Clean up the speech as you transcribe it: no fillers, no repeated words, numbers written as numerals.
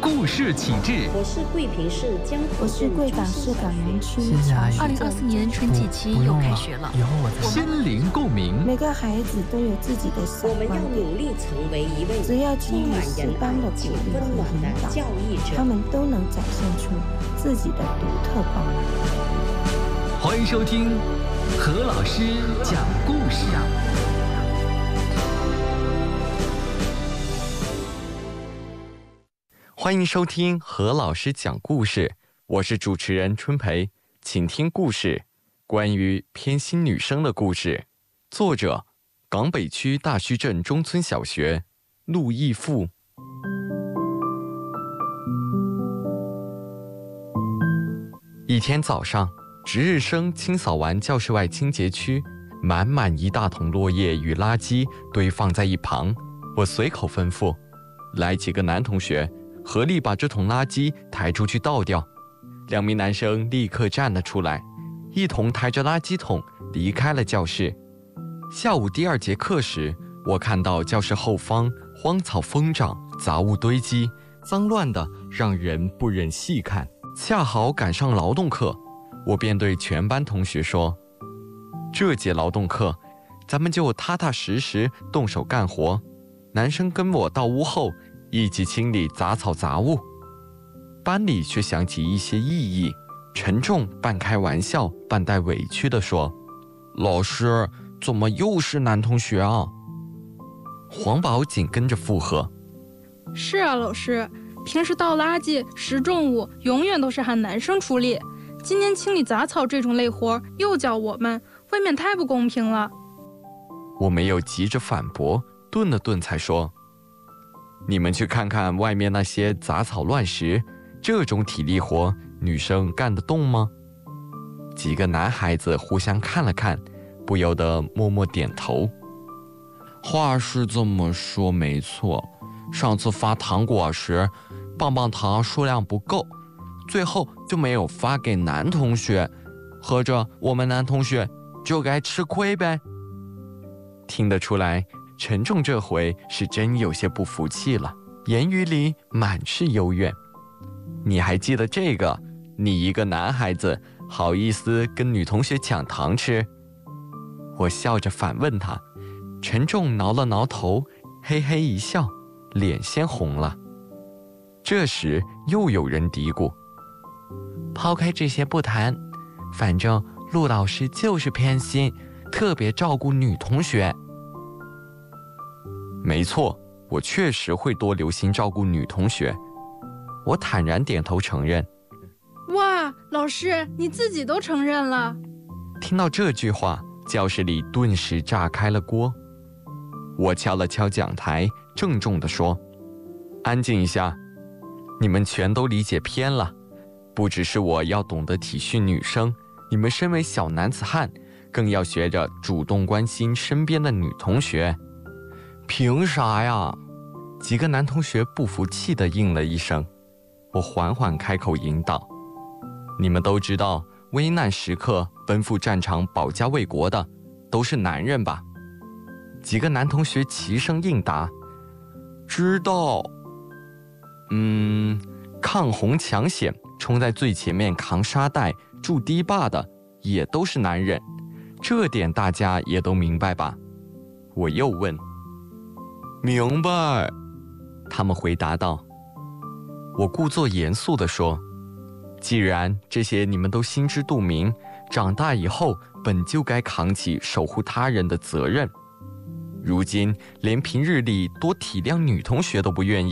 故事启智。 我是贵平市江我是贵港市港南区。 2024年春季期又开学了， 心灵共鸣。 每个孩子都有自己的小我们要观点， 努力成为一位只要给予适当的鼓励和引导， 教育者， 他们都能展现出自己的独特光芒。 欢迎收听何老师讲故事。 欢迎收听何老师讲故事，我是主持人春培，请听故事，关于偏心女生的故事，作者港北区大须镇中村小学，陆义富。一天早上，值日生清扫完教室外清洁区，满满一大桶落叶与垃圾堆放在一旁，我随口吩咐，来几个男同学合力把这桶垃圾抬出去倒掉。2名男生立刻站了出来，一同抬着垃圾桶离开了教室。下午第2节课时，我看到教室后方荒草疯长，杂物堆积，脏乱的让人不忍细看。恰好赶上劳动课，我便对全班同学说，这节劳动课咱们就踏踏实实动手干活，男生跟我到屋后一起清理杂草杂物。班里却响起一些异议，陈重半开玩笑半带委屈地说，老师，怎么又是男同学啊？黄宝紧跟着附和， 是啊，老师，平时倒垃圾拾重物永远都是喊男生出力，今天清理杂草这种累活又叫我们，未免太不公平了。 我没有急着反驳，顿了顿才说，你们去看看外面那些杂草乱石，这种体力活女生干得动吗？几个男孩子互相看了看，不由得默默点头。话是这么说没错，上次发糖果时，棒棒糖数量不够，最后就没有发给男同学，合着我们男同学就该吃亏呗。听得出来，陈重这回是真有些不服气了，言语里满是幽怨。你还记得这个？你一个男孩子好意思跟女同学抢糖吃？我笑着反问他，陈重挠了挠头，嘿嘿一笑，脸先红了。这时又有人嘀咕，抛开这些不谈，反正陆老师就是偏心，特别照顾女同学。没错，我确实会多留心照顾女同学。我坦然点头承认。 哇，老师，你自己都承认了。 听到这句话，教室里顿时炸开了锅。我敲了敲讲台，郑重地说，安静一下，你们全都理解偏了。不只是我要懂得体恤女生，你们身为小男子汉，更要学着主动关心身边的女同学。凭啥呀？几个男同学不服气地应了一声。我缓缓开口引导，你们都知道，危难时刻奔赴战场保家卫国的都是男人吧？几个男同学齐声应答，知道。抗洪抢险，冲在最前面扛沙袋、筑堤坝的也都是男人，这点大家也都明白吧？我又问。明白，他们回答道。我故作严肃地说，既然这些你们都心知肚明，长大以后本就该扛起守护他人的责任，如今连平日里多体谅女同学都不愿意，